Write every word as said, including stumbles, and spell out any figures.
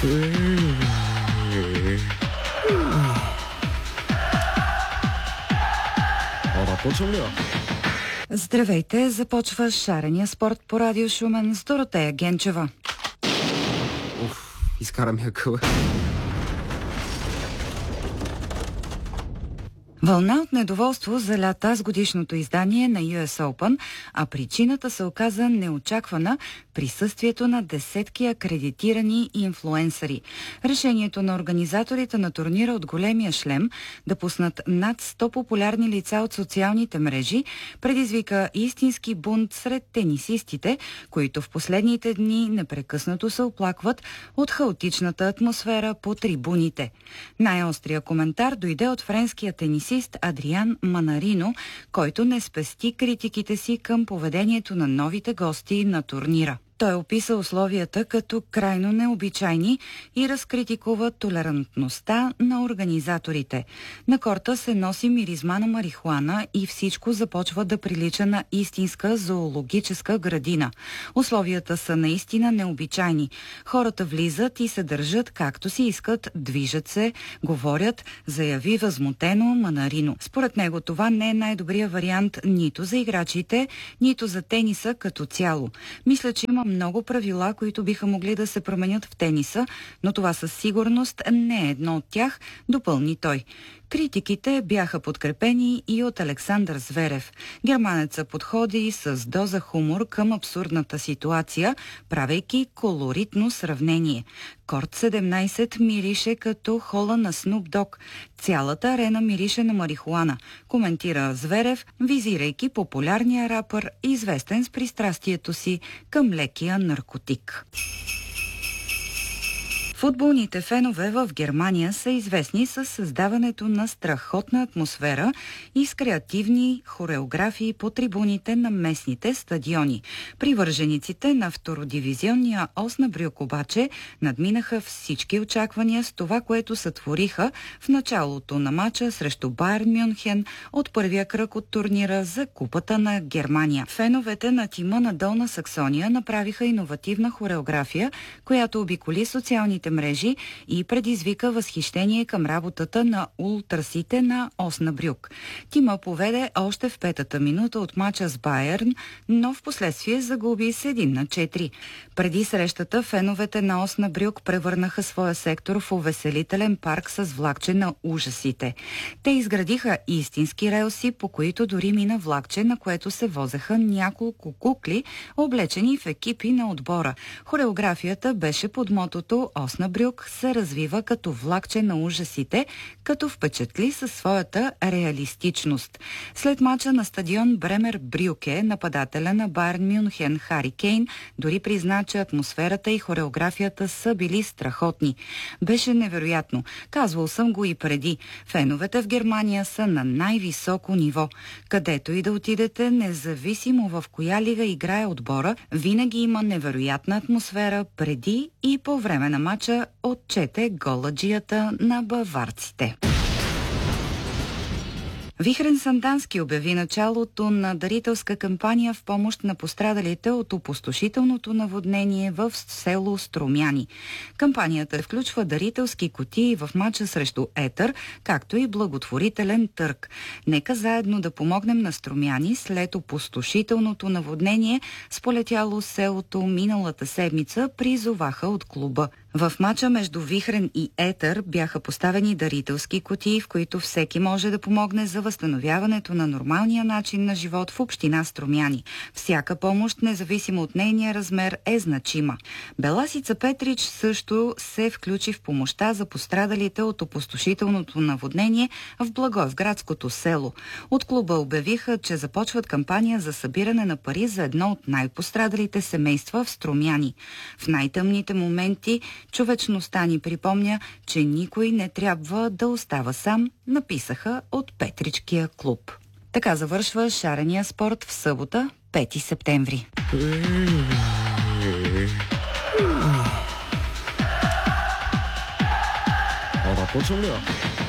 Почвам ли? Здравейте, започва Шарения спорт по радио Шумен с Доротея Генчева. Уф, изкара ми акъла. Вълна от недоволство заля тази годишното издание на Ю Ес Open, а причината се оказа неочаквана присъствието на десетки акредитирани инфлуенсъри. Решението на организаторите на турнира от големия шлем да пуснат над сто популярни лица от социалните мрежи предизвика истински бунт сред тенисистите, които в последните дни непрекъснато се оплакват от хаотичната атмосфера по трибуните. Най-острия коментар дойде от френския тенисист Адриан Манарино, който не спести критиките си към поведението на новите гости на турнира. Той описа условията като крайно необичайни и разкритикува толерантността на организаторите. На корта се носи миризма на марихуана и всичко започва да прилича на истинска зоологическа градина. Условията са наистина необичайни. Хората влизат и се държат както си искат, движат се, говорят, заяви възмутено Манарино. Според него това не е най-добрият вариант нито за играчите, нито за тениса като цяло. Мисля, че има много правила, които биха могли да се променят в тениса, но това със сигурност не е едно от тях, допълни той. Критиките бяха подкрепени и от Александър Зверев. Германеца подходи с доза хумор към абсурдната ситуация, правейки колоритно сравнение. Корт седемнайсет мирише като хола на Снуп Дог. Цялата арена мирише на марихуана, коментира Зверев, визирайки популярния рапър, известен с пристрастието си към лекия наркотик. Футболните фенове в Германия са известни с създаването на страхотна атмосфера и с креативни хореографии по трибуните на местните стадиони. Привържениците на втородивизионния Оснабрюк обаче надминаха всички очаквания с това, което сътвориха в началото на мача срещу Байерн Мюнхен от първия кръг от турнира за Купата на Германия. Феновете на тима на Долна Саксония направиха иновативна хореография, която обиколи социалните мрежи и предизвика възхищение към работата на ултрасите на Оснабрюк. Тима поведе още в петата минута от мача с Байерн, но в последствие загуби с един на четири. Преди срещата феновете на Оснабрюк превърнаха своя сектор в увеселителен парк с влакче на ужасите. Те изградиха истински релси, по които дори мина влакче, на което се возеха няколко кукли, облечени в екипи на отбора. Хореографията беше под мотото Оснабрюк се развива като влакче на ужасите, като впечатли със своята реалистичност. След мача на стадион Бремер Брюке, нападателя на Байерн Мюнхен Хари Кейн дори призна, че атмосферата и хореографията са били страхотни. Беше невероятно. Казвал съм го и преди. Феновете в Германия са на най-високо ниво. Където и да отидете, независимо в коя лига играе отбора, винаги има невероятна атмосфера преди и по време на мача, отчете голаджията на баварците. Вихрен Сандански обяви началото на дарителска кампания в помощ на пострадалите от опустошителното наводнение в село Струмяни. Кампанията включва дарителски кутии в мача срещу Етър, както и благотворителен търг. Нека заедно да помогнем на Струмяни след опустошителното наводнение, сполетяло селото миналата седмица, призоваха от клуба. В мача между Вихрен и Етър бяха поставени дарителски кутии, в които всеки може да помогне за възстановяването на нормалния начин на живот в община Струмяни. Всяка помощ, независимо от нейния размер, е значима. Беласица Петрич също се включи в помощта за пострадалите от опустошителното наводнение в Благоевградското село. От клуба обявиха, че започват кампания за събиране на пари за едно от най-пострадалите семейства в Струмяни. В най-тъмните моменти човечността ни припомня, че никой не трябва да остава сам, написаха от Петричкия клуб. Така завършва Шарения спорт в събота, пети септември. Почвам ли?